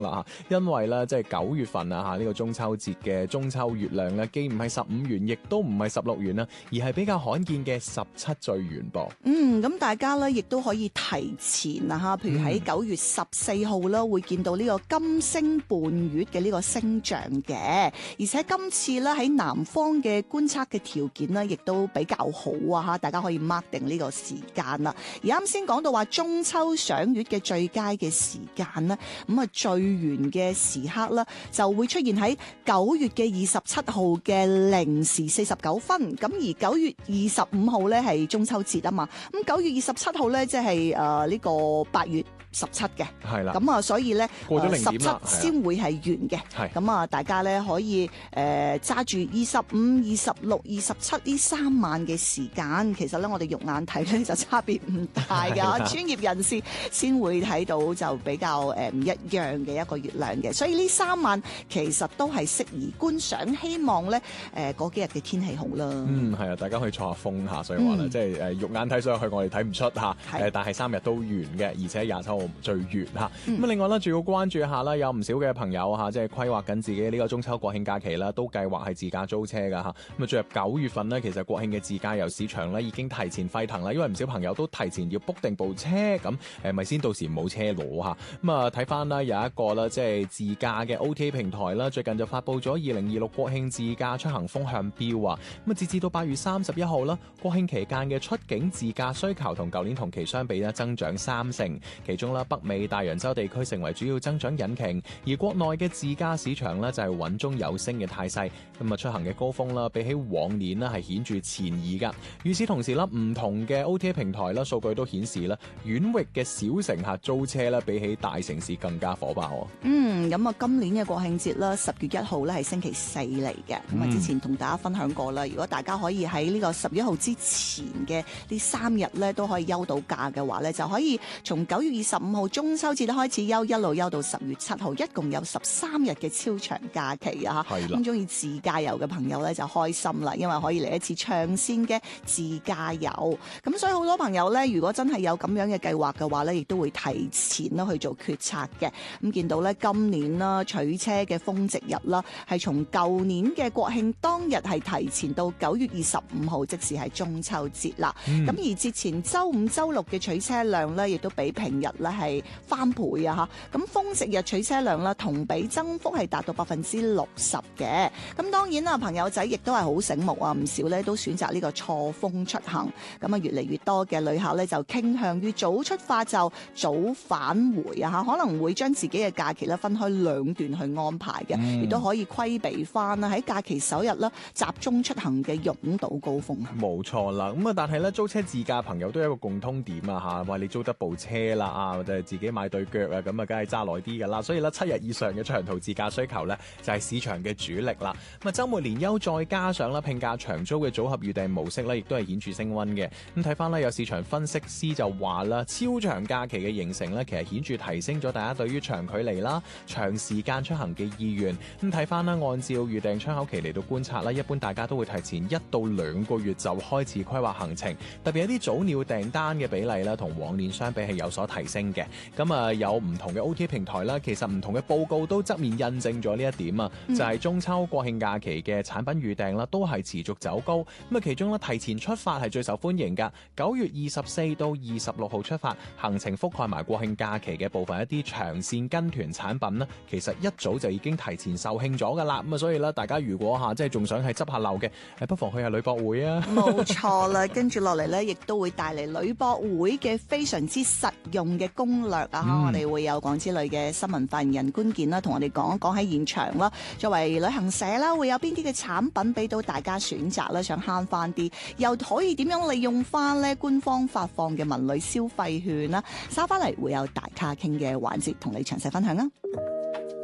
啦，因為咧即係9月份啊呢個中秋節嘅中秋月亮咧，既唔係15圓，亦都唔係16圓啦，而係比較罕見嘅17歲圓噃。 咁大家咧亦都可以提前啊，譬如喺9月14號啦，會見到呢個金星伴月嘅呢個星象嘅，而且今次咧喺南方嘅觀測嘅條件呢，亦都比較好啊，大家可以 mark 定呢個時間啦。而啱先講到話中秋賞月嘅最佳嘅時間呢，咁啊最圓嘅時刻啦，就會出現喺9月嘅27號嘅0時49分。咁而9月25號咧係中秋節啊嘛，咁9月27號咧即係呢個8月17嘅，係啦。咁啊，所以咧過咗0點啦，17先會係圓嘅。咁啊，大家咧可以揸住25、26、27呢3晚嘅時間，其實咧我哋肉眼睇咧就差別唔大噶，專業人士先會睇到就比較唔一樣嘅一個月亮嘅。所以呢3晚其實都係適宜觀賞，希望咧嗰幾日嘅天氣好啦。 係啊，大家可以坐下風下，所以話咧即係肉眼睇上去我哋睇唔出嚇，但係3日都圓嘅，而且27號最圓嚇。咁另外咧，仲要關注一下啦，有唔少嘅朋友嚇，即係規劃緊自己呢個中秋國慶假期啦，都計劃係自駕租車㗎嚇。咁啊，進入9月份呢，其實國慶嘅自駕遊市場咧已經提前沸騰啦，因為唔少朋友都提前要 book 定部車，咁咪先到時冇車攞嚇。咁啊，睇翻啦，有一個啦，即係自駕嘅 OTA 平台啦，最近就發布咗2026國慶自駕出行風向標啊。咁啊，截至到8月31號啦，國慶期間嘅出境自駕需求同舊年同期相比咧增長3成，其中啦北美大洋洲地區成為主要增長引擎，而國內嘅自駕市場咧就係穩中有升嘅態勢。咁啊，出行嘅高峰啦，比起往年啦係顯著前移噶。與此同時啦，唔同嘅 OTA 平台啦，數據都顯示啦，遠域嘅小城客租車啦，比起大城市更加火爆。 咁啊，今年嘅國慶節啦，10月1號咧係星期4嚟嘅。咁啊，之前同大家分享過啦，如果大家可以喺呢個11號之前嘅呢3日咧都可以休到假嘅話咧，就可以從9月25號中秋節開始休，一路休到10月7號，一共有13日嘅超長假期啊！咁中意自駕遊嘅朋友咧就開心啦，因為可以嚟一次長線嘅自駕遊。咁所以好多朋友咧，如果真係有咁樣嘅計劃嘅話咧，亦都會提前啦去做決策嘅。咁見到咧今年啦取車嘅峰值日啦，係從舊年嘅國慶當日係提前到9月25號，即是係中秋節啦。咁而節前週5、週6嘅取車量咧，亦都比平日咧係翻倍啊！咁峰值日取車量啦，同比增幅係達到60%嘅。咁當然啦，朋友仔亦都係好醒目啊，唔少咧都選擇呢個錯峰出行。咁啊，越嚟越多嘅旅客咧就傾向於早出發就早返回啊！可能會將自己嘅假期咧分開2段去安排嘅，亦都可以規避翻啦喺假期首日啦集中出行嘅擁堵高峰。 冇錯啦，咁啊，但係咧租車自駕朋友都有一個共通點啊嚇，話你租得部車啦啊，或者係自己買對腳啊，咁啊，梗係揸耐啲噶啦。所以咧7日以上嘅長途自駕需求咧就係市場嘅主力啦。咁啊，週末連休再加上啦拼價長租嘅組合預訂模式咧，亦都係顯著升溫嘅。咁睇翻咧，有市場分析師就話啦，超長假期嘅形成咧，其實顯著提升咗大家對於長距離啦、長時間出行嘅意願。咁睇翻啦，按照預訂窗口期嚟到觀察啦，一般大家都會提前1到2個月就開始規劃行程，特別一啲早鳥訂單嘅比例啦，同往年相比係有所提升嘅。咁啊，有唔同嘅 OTA 平台啦，其實唔同嘅報告都側面印證咗呢一點啊，就係中秋國慶假期嘅產品預訂啦，都係持續走高。咁啊，其中咧提前出發係最受歡迎噶，9月24到26號出發，行程覆蓋埋國慶假期嘅部分一啲長線跟團產品啦，其實一早就已經提前售罄咗噶啦。咁啊，所以咧，大家如果即係仲想係執下漏嘅，不妨去下旅博會啊。 冇錯啦，跟住落嚟咧，亦都會帶嚟旅博會嘅非常之實用嘅攻略啊！我哋會有廣之旅嘅新聞發言人官健啦，同我哋講一講喺現場啦，作為旅行社啦，會有邊啲嘅產品俾到大家選擇啦，想慳翻啲，又可以點樣利用翻咧官方發放嘅文旅消費券啦？稍翻嚟會有大咖傾嘅環節，同你詳細分享啊！